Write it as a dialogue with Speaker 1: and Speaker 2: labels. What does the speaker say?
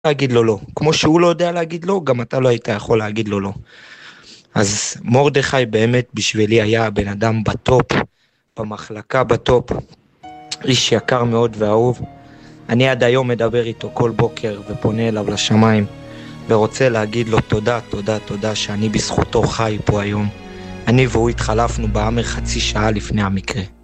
Speaker 1: להגיד לו לא. כמו שהוא לא יודע להגיד לא, גם אתה לא היית יכול להגיד לו לא. אז מרדכי באמת בשבילי היה בן אדם בטופ, במחלקה בטופ, איש יקר מאוד ואהוב. אני עד היום מדבר איתו כל בוקר ופונה אליו לשמיים, ורוצה להגיד לו תודה, תודה, תודה שאני בזכותו חי פה היום. אני והוא התחלפנו באמר חצי שעה לפני המקרה.